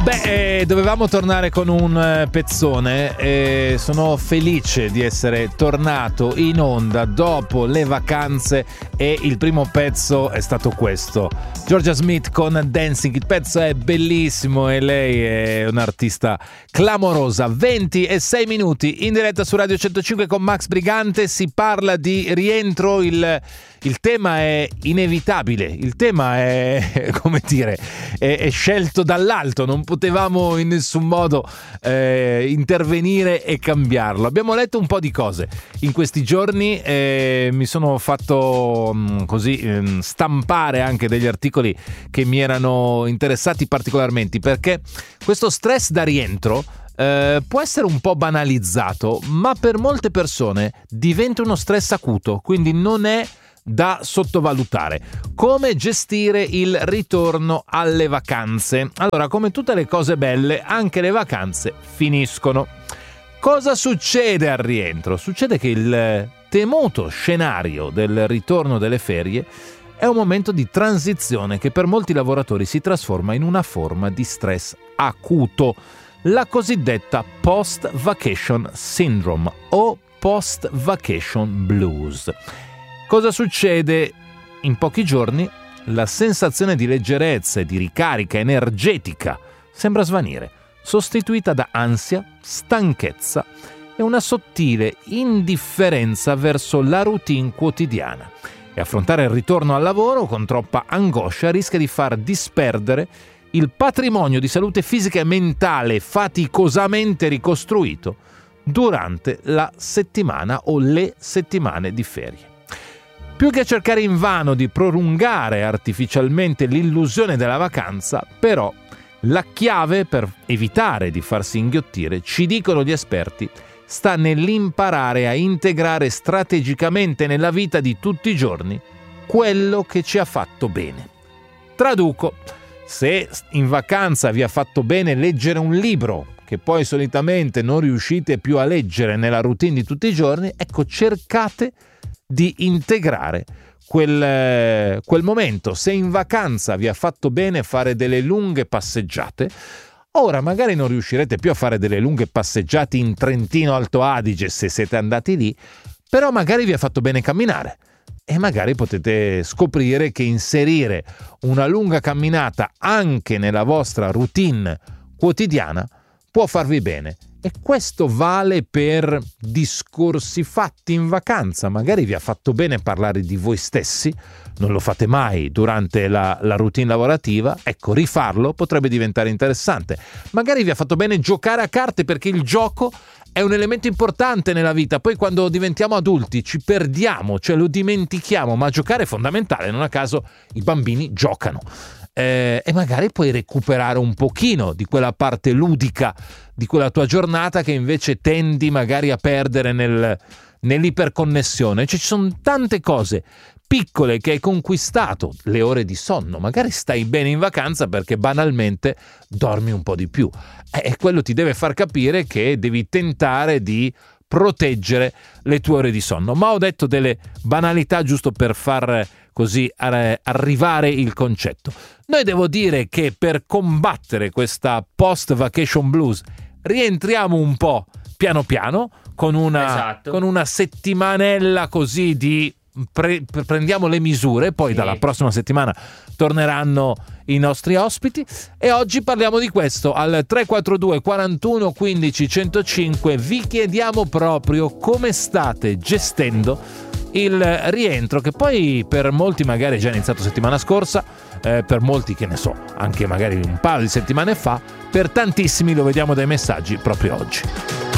Dovevamo tornare con un pezzone e sono felice di essere tornato in onda dopo le vacanze e il primo pezzo è stato questo, Georgia Smith con Dancing. Il pezzo è bellissimo e lei è un'artista clamorosa. 26 minuti in diretta su Radio 105 con Max Brigante, si parla di rientro, il tema è inevitabile, il tema è, come dire, è scelto dall'alto, non potevamo in nessun modo intervenire e cambiarlo. Abbiamo letto un po' di cose in questi giorni, mi sono fatto stampare anche degli articoli che mi erano interessati particolarmente, perché questo stress da rientro può essere un po' banalizzato, ma per molte persone diventa uno stress acuto, quindi non è da sottovalutare. Come gestire il ritorno alle vacanze? Allora, come tutte le cose belle, anche le vacanze finiscono. Cosa succede al rientro? Succede che il temuto scenario del ritorno delle ferie è un momento di transizione che per molti lavoratori si trasforma in una forma di stress acuto, la cosiddetta post-vacation syndrome o post-vacation blues. Cosa succede? In pochi giorni la sensazione di leggerezza e di ricarica energetica sembra svanire, sostituita da ansia, stanchezza e una sottile indifferenza verso la routine quotidiana. E affrontare il ritorno al lavoro con troppa angoscia rischia di far disperdere il patrimonio di salute fisica e mentale faticosamente ricostruito durante la settimana o le settimane di ferie. Più che cercare invano di prolungare artificialmente l'illusione della vacanza, però, la chiave per evitare di farsi inghiottire, ci dicono gli esperti, sta nell'imparare a integrare strategicamente nella vita di tutti i giorni quello che ci ha fatto bene. Traduco: se in vacanza vi ha fatto bene leggere un libro che poi solitamente non riuscite più a leggere nella routine di tutti i giorni, ecco, cercate di integrare quel momento. Se in vacanza vi ha fatto bene fare delle lunghe passeggiate, ora magari non riuscirete più a fare delle lunghe passeggiate in Trentino Alto Adige se siete andati lì, però magari vi ha fatto bene camminare e magari potete scoprire che inserire una lunga camminata anche nella vostra routine quotidiana può farvi bene. E questo vale per discorsi fatti in vacanza. Magari vi ha fatto bene parlare di voi stessi, non lo fate mai durante la routine lavorativa, ecco, rifarlo potrebbe diventare interessante. Magari vi ha fatto bene giocare a carte, perché il gioco è un elemento importante nella vita. Poi quando diventiamo adulti ci perdiamo, cioè lo dimentichiamo, ma giocare è fondamentale, non a caso i bambini giocano. E magari puoi recuperare un pochino di quella parte ludica di quella tua giornata che invece tendi magari a perdere nell'iperconnessione. Cioè, ci sono tante cose piccole che hai conquistato, le ore di sonno, magari stai bene in vacanza perché banalmente dormi un po' di più, e quello ti deve far capire che devi tentare di proteggere le tue ore di sonno. Ma ho detto delle banalità giusto per far così arrivare il concetto. Noi devo dire che per combattere questa post-vacation blues rientriamo un po' piano piano con una settimanella così di prendiamo le misure, poi dalla prossima settimana torneranno i nostri ospiti e oggi parliamo di questo. Al 342 41 15 105 vi chiediamo proprio come state gestendo il rientro, che poi per molti magari è già iniziato settimana scorsa, per molti, che ne so, anche magari un paio di settimane fa, per tantissimi lo vediamo dai messaggi proprio oggi.